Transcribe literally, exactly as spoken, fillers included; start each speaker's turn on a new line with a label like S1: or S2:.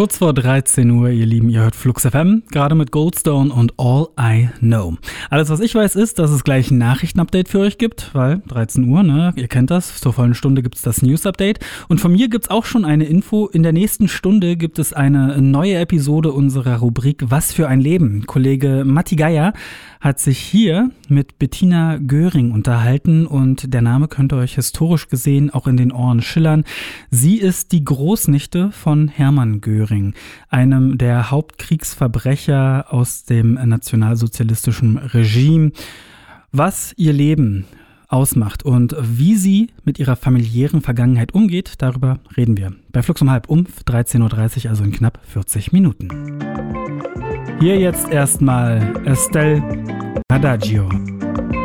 S1: Kurz vor dreizehn Uhr, ihr Lieben, ihr hört Flux F M, gerade mit Goldstone und All I Know. Alles, was ich weiß, ist, dass es gleich ein Nachrichtenupdate für euch gibt, weil dreizehn Uhr, ne, ihr kennt das, zur vollen Stunde gibt's das News-Update. Und von mir gibt's auch schon eine Info, in der nächsten Stunde gibt es eine neue Episode unserer Rubrik Was für ein Leben. Kollege Matti Geier hat sich hier mit Bettina Göring unterhalten und der Name könnte euch historisch gesehen auch in den Ohren schillern. Sie ist die Großnichte von Hermann Göring, einem der Hauptkriegsverbrecher aus dem nationalsozialistischen Regime. Was ihr Leben ausmacht und wie sie mit ihrer familiären Vergangenheit umgeht, darüber reden wir. Bei Flux um halb um dreizehn Uhr dreißig, also in knapp vierzig Minuten. Hier jetzt erstmal Estelle Adagio.